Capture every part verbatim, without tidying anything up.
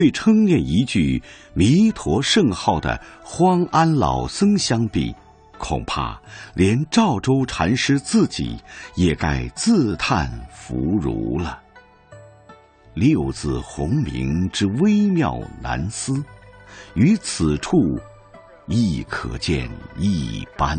对称念一句弥陀圣号的荒安老僧相比，恐怕连赵州禅师自己也该自叹弗如了。六字洪名之微妙难思，于此处亦可见一斑。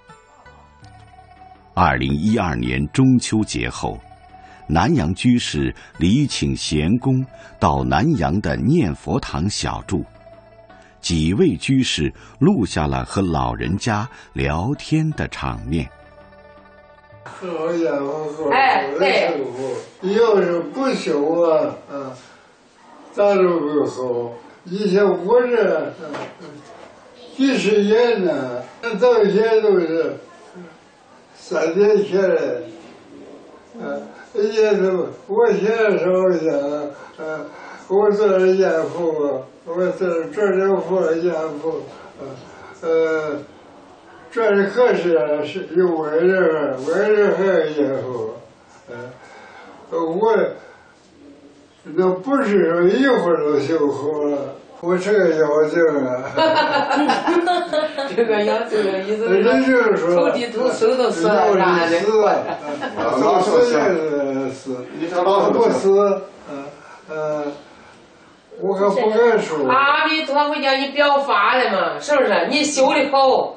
二零一二年中秋节后，南阳居士礼请贤公到南阳的念佛堂小住，几位居士录下了和老人家聊天的场面。 好家伙，哎，对，要是不修啊，啊，咋都不好。以前我这几十年呢，到现在都是三天起来，啊，也都我现在烧香，啊，我做了念佛，我做做了佛念佛，啊，呃。这是可是是有为人，为人还念佛，呃，我那不是说一会儿就修好了，我这个妖精啊， 这个妖精的意思是就是说， 头地头手都死了， 哪里死？老死也死，你这老不死，嗯呃，我可不敢说。 阿弥陀佛叫你表法的嘛，是不是？你修的好。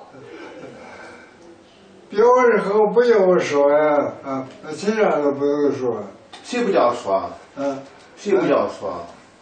表示后不要说呀，啊，其他都不用说。 谁不叫说？ 啊， 谁不叫说？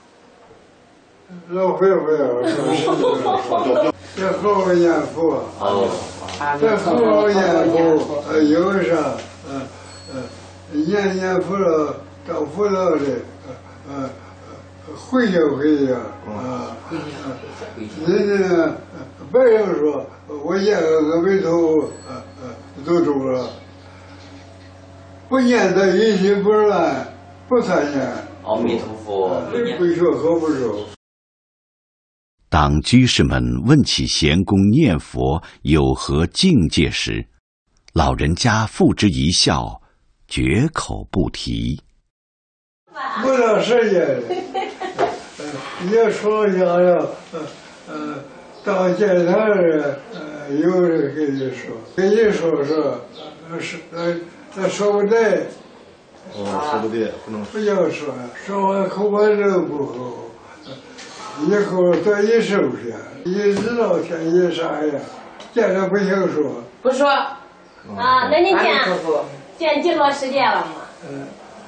老会不要说，这好好念佛，这好好念佛，呃，有啥，呃呃，念念佛了，到佛道里，呃呃，回去回去啊，人家别人说我念个阿弥陀佛，呃呃，都中了，不念的一心不乱，不参念。 阿弥陀佛， 不学和不熟。 当居士们问起贤公念佛有何境界时，老人家付之一笑，绝口不提。 不到时间，也说想要，呃呃，到见他人，呃，有人跟你说，跟你说说，呃是呃，他说不对。 哦，说不对，不能不要说，说完口完人不好。以后多一收拾，你知道天气啥样，见着不行说。 不说。 啊，那你见见几多时间了吗？ 嗯，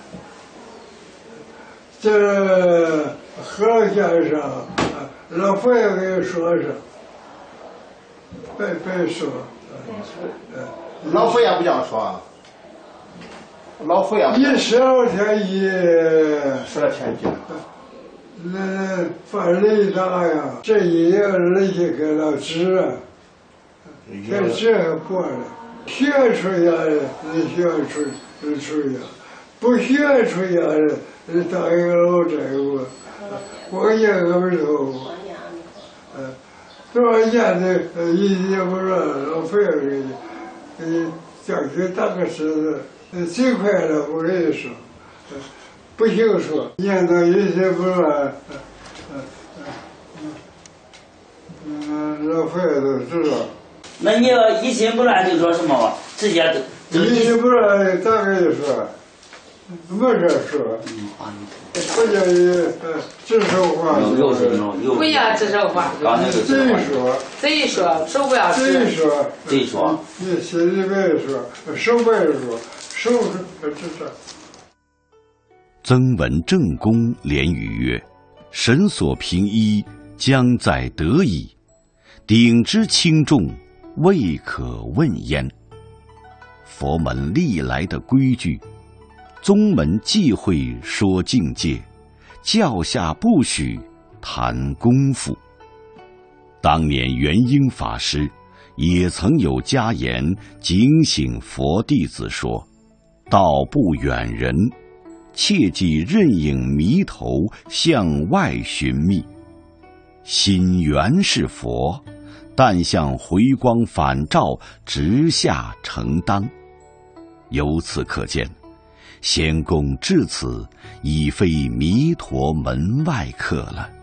这何先生，老佛爷给说上，别别说。 老佛爷不叫说。老佛爷。 一十二天一。 十二天一。 那犯雷大呀，这一夜人家给了纸，这纸还过了，学出来的你学出出呀，不学出来的你当一个老债务，我念个没头，嗯，多少年的一年不让老费给你，给你叫去打个石子，最快了我跟你说。不行说，念到一些不乱，嗯嗯嗯，老佛爷都知道。 那你要一心不乱就说什么吧？直接都。 一心不乱咋跟你说？没事说。嗯啊。不叫你呃指手画脚。 不要指手画脚。 贼说。 贼说，手不要指。 贼说。 贼说。 你心里别说，手不要说，手是指着。 曾闻正公连语曰：“神所凭依，将在得矣；鼎之轻重，未可问焉。”佛门历来的规矩，宗门忌讳说境界，教下不许谈功夫。当年元婴法师也曾有家言警醒佛弟子说：“道不远人，切忌任影迷头向外寻觅，心原是佛，但向回光返照直下承当。”由此可见，仙公至此已非弥陀门外客了。